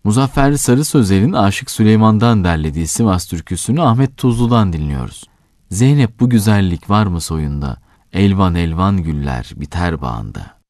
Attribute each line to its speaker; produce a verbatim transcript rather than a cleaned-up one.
Speaker 1: Muzaffer Sarı Sözer'in Aşık Süleyman'dan derlediği Sivas türküsünü Ahmet Tuzlu'dan dinliyoruz. Zeynep bu güzellik var mı soyunda? Elvan elvan güller biter bağında.